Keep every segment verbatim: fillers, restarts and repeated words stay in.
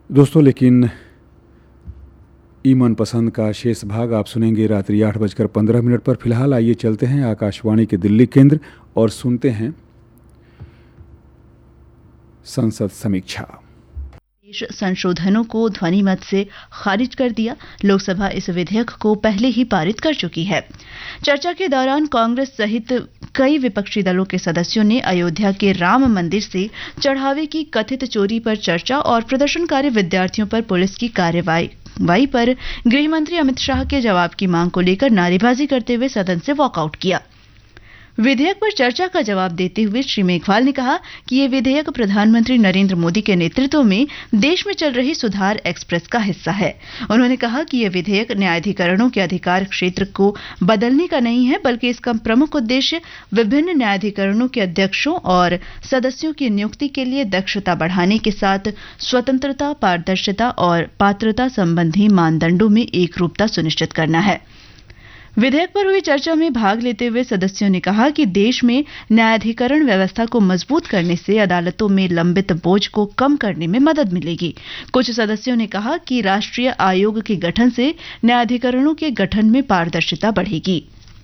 दोस्तों, लेकिन ई मनपसंद का शेष भाग आप सुनेंगे रात्रि आठ बजकर पंद्रह मिनट पर। फिलहाल आइए चलते हैं आकाशवाणी के दिल्ली केंद्र और सुनते हैं संसद समीक्षा। संशोधनों को ध्वनि मत से खारिज कर दिया। लोकसभा इस विधेयक को पहले ही पारित कर चुकी है। चर्चा के दौरान कांग्रेस सहित कई विपक्षी दलों के सदस्यों ने अयोध्या के राम मंदिर से चढ़ावे की कथित चोरी पर चर्चा और प्रदर्शनकारी विद्यार्थियों पर पुलिस की कार्रवाई वाई पर गृह मंत्री अमित शाह के जवाब की मांग को लेकर नारेबाजी करते हुए सदन से वॉकआउट किया। विधेयक पर चर्चा का जवाब देते हुए श्री मेघवाल ने कहा कि ये विधेयक प्रधानमंत्री नरेंद्र मोदी के नेतृत्व में देश में चल रही सुधार एक्सप्रेस का हिस्सा है। उन्होंने कहा कि यह विधेयक न्यायाधिकरणों के अधिकार क्षेत्र को बदलने का नहीं है, बल्कि इसका प्रमुख उद्देश्य विभिन्न न्यायाधिकरणों के अध्यक्षों और सदस्यों की नियुक्ति के लिए दक्षता बढ़ाने के साथ स्वतंत्रता, पारदर्शिता और पात्रता संबंधी मानदंडों में एकरूपता सुनिश्चित करना है। विधेयक पर हुई चर्चा में भाग लेते हुए सदस्यों ने कहा कि देश में न्यायाधिकरण व्यवस्था को मजबूत करने से अदालतों में लंबित बोझ को कम करने में मदद मिलेगी। कुछ सदस्यों ने कहा कि राष्ट्रीय आयोग के गठन से न्यायाधिकरणों के गठन में पारदर्शिता बढ़ेगी।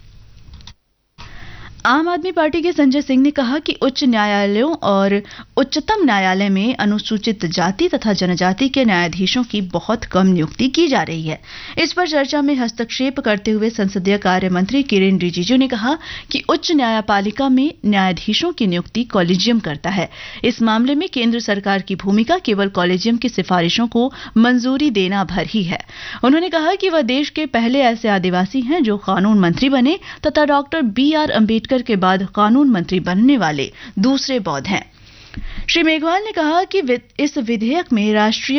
आम आदमी पार्टी के संजय सिंह ने कहा कि उच्च न्यायालयों और उच्चतम न्यायालय में अनुसूचित जाति तथा जनजाति के न्यायाधीशों की बहुत कम नियुक्ति की जा रही है। इस पर चर्चा में हस्तक्षेप करते हुए संसदीय कार्य मंत्री किरेन रिजिजू ने कहा कि उच्च न्यायपालिका में न्यायाधीशों की नियुक्ति कॉलेजियम करता है। इस मामले में केंद्र सरकार की भूमिका केवल कॉलेजियम की सिफारिशों को मंजूरी देना भर ही है। उन्होंने कहा कि वह देश के पहले ऐसे आदिवासी हैं जो कानून मंत्री बने तथा डॉक्टर बी आर अम्बेडकर के बाद कानून मंत्री बनने वाले दूसरे बौद्ध हैं। श्री मेघवाल ने कहा कि इस विधेयक में राष्ट्रीय